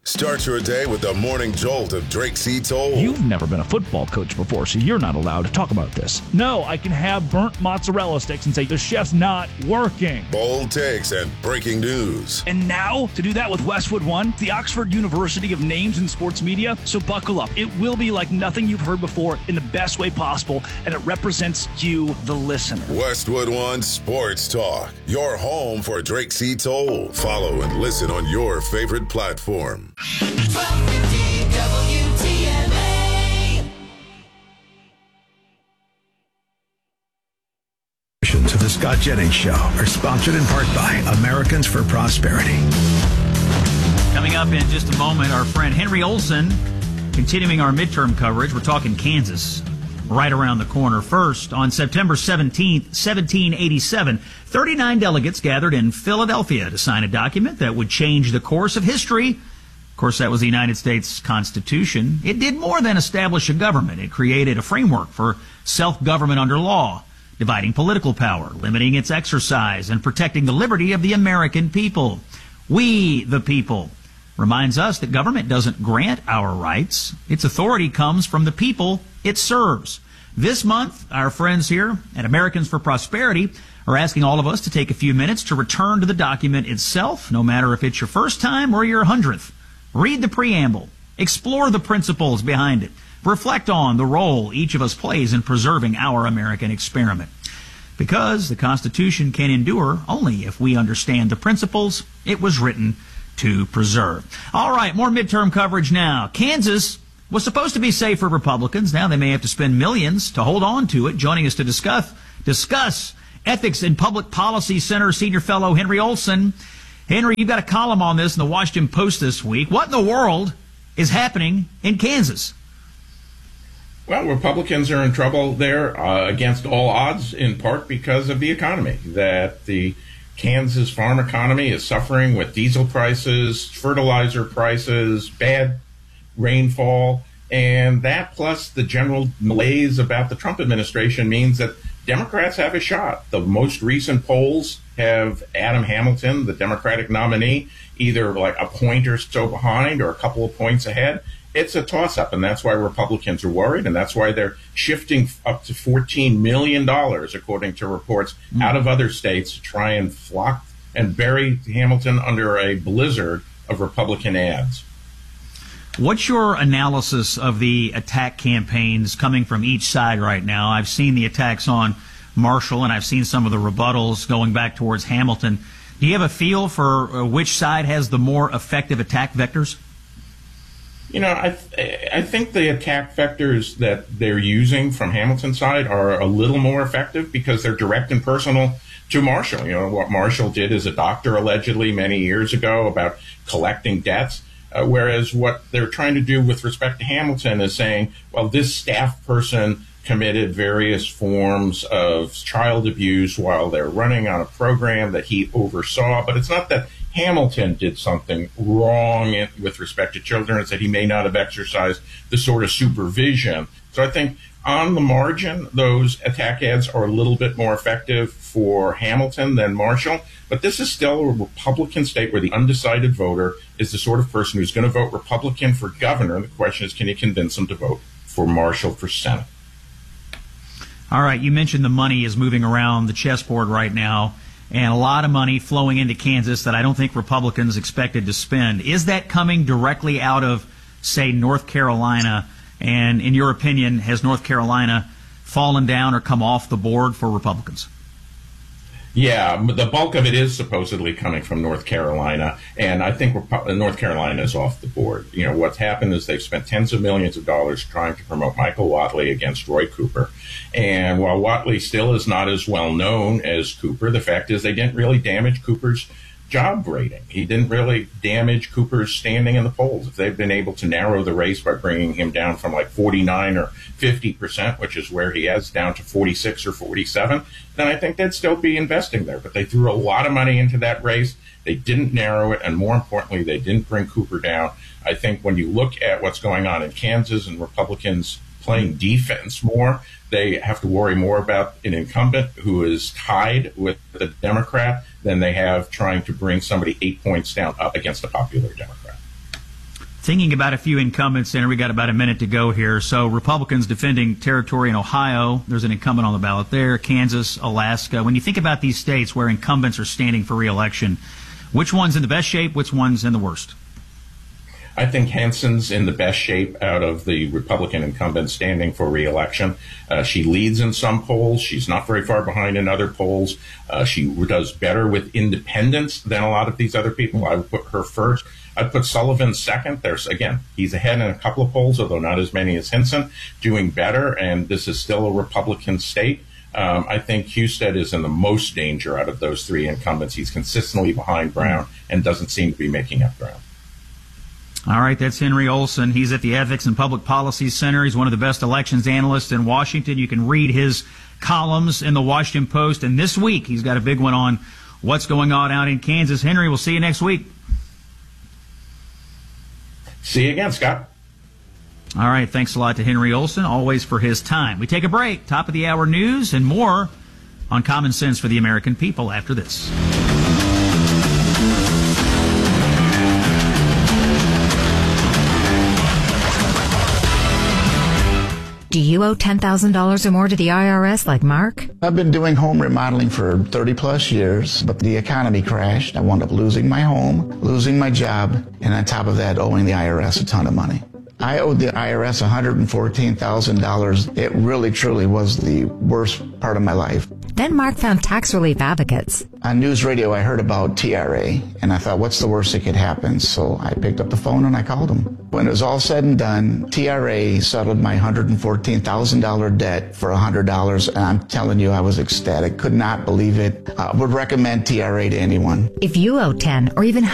Start your day with the morning jolt of Drake C. Toll. You've never been a football coach before, so you're not allowed to talk about this. No, I can have burnt mozzarella sticks and say the chef's not working. Bold takes and breaking news. And now, to do that with Westwood One, the Oxford University of names in sports media. So buckle up. It will be like nothing you've heard before in the best way possible, and it represents you, the listener. Westwood One Sports Talk, your home for Drake C. Toll. Follow and listen on your favorite platform. 1250 WTMA. To the Scott Jennings Show are sponsored in part by Americans for Prosperity. Coming up in just a moment, our friend Henry Olsen, continuing our midterm coverage. We're talking Kansas, right around the corner. First, on September 17th, 1787, 39 delegates gathered in Philadelphia to sign a document that would change the course of history. Of course, that was the United States Constitution. It did more than establish a government. It created a framework for self-government under law, dividing political power, limiting its exercise, and protecting the liberty of the American people. We, the people, reminds us that government doesn't grant our rights. Its authority comes from the people it serves. This month, our friends here at Americans for Prosperity are asking all of us to take a few minutes to return to the document itself, no matter if it's your first time or your 100th. Read the preamble, explore the principles behind it, reflect on the role each of us plays in preserving our American experiment. Because the Constitution can endure only if we understand the principles it was written to preserve. All right, more midterm coverage now. Kansas was supposed to be safe for Republicans. Now they may have to spend millions to hold on to it. Joining us to discuss Ethics and Public Policy Center senior fellow Henry Olsen. Henry, you've got a column on this in the Washington Post this week. What in the world is happening in Kansas? Well, Republicans are in trouble there against all odds, in part because of the economy, that the Kansas farm economy is suffering with diesel prices, fertilizer prices, bad rainfall, and that plus the general malaise about the Trump administration means that Democrats have a shot. The most recent polls have Adam Hamilton, the Democratic nominee, either like a point or so behind or a couple of points ahead. It's a toss-up, and that's why Republicans are worried, and that's why they're shifting up to $14 million, according to reports, out of other states to try and flock and bury Hamilton under a blizzard of Republican ads. What's your analysis of the attack campaigns coming from each side right now? I've seen the attacks on Marshall, and I've seen some of the rebuttals going back towards Hamilton. Do you have a feel for which side has the more effective attack vectors? You know, I think the attack vectors that they're using from Hamilton's side are a little more effective because they're direct and personal to Marshall. You know, what Marshall did as a doctor allegedly many years ago about collecting debts. Whereas what they're trying to do with respect to Hamilton is saying, well, this staff person committed various forms of child abuse while they're running on a program that he oversaw. But it's not that Hamilton did something wrong with respect to children. It's that he may not have exercised the sort of supervision. So I think on the margin, those attack ads are a little bit more effective for Hamilton than Marshall. But this is still a Republican state where the undecided voter is the sort of person who's going to vote Republican for governor. And the question is, can you convince them to vote for Marshall for Senate? All right, you mentioned the money is moving around the chessboard right now, and a lot of money flowing into Kansas that I don't think Republicans expected to spend. Is that coming directly out of, say, North Carolina? And in your opinion, has North Carolina fallen down or come off the board for Republicans? Yeah, the bulk of it is supposedly coming from North Carolina, and I think North Carolina is off the board. You know, what's happened is they've spent tens of millions of dollars trying to promote Michael Whatley against Roy Cooper. And while Whatley still is not as well known as Cooper, the fact is they didn't really damage Cooper's job rating. He didn't really damage Cooper's standing in the polls. If they've been able to narrow the race by bringing him down from like 49 or 50%, which is where he is, down to 46 or 47, then I think they'd still be investing there. But they threw a lot of money into that race. They didn't narrow it, and more importantly, they didn't bring Cooper down. I think when you look at what's going on in Kansas and Republicans playing defense more, they have to worry more about an incumbent who is tied with the Democrat than they have trying to bring somebody 8 points down up against a popular Democrat. Thinking about a few incumbents, and we got about a minute to go here. So Republicans defending territory in Ohio. There's an incumbent on the ballot there. Kansas, Alaska. When you think about these states where incumbents are standing for re-election, which one's in the best shape? Which one's in the worst? I think Henson's in the best shape out of the Republican incumbents standing for re-election. She leads in some polls. She's not very far behind in other polls. She does better with independents than a lot of these other people. I would put her first. I'd put Sullivan second. He's ahead in a couple of polls, although not as many as Henson, doing better, and this is still a Republican state. I think Husted is in the most danger out of those three incumbents. He's consistently behind Brown and doesn't seem to be making up ground. All right, that's Henry Olsen. He's at the Ethics and Public Policy Center. He's one of the best elections analysts in Washington. You can read his columns in the Washington Post. And this week, he's got a big one on what's going on out in Kansas. Henry, we'll see you next week. See you again, Scott. All right, thanks a lot to Henry Olsen, always for his time. We take a break, top of the hour news, and more on Common Sense for the American People after this. Do you owe $10,000 or more to the IRS like Mark? I've been doing home remodeling for 30 plus years, but the economy crashed. I wound up losing my home, losing my job, and on top of that, owing the IRS a ton of money. I owed the IRS $114,000. It really, truly was the worst part of my life. Then Mark found tax relief advocates. On news radio, I heard about TRA, and I thought, what's the worst that could happen? So I picked up the phone and I called them. When it was all said and done, TRA settled my $114,000 debt for $100, and I'm telling you, I was ecstatic. Could not believe it. I would recommend TRA to anyone. If you owe 10 or even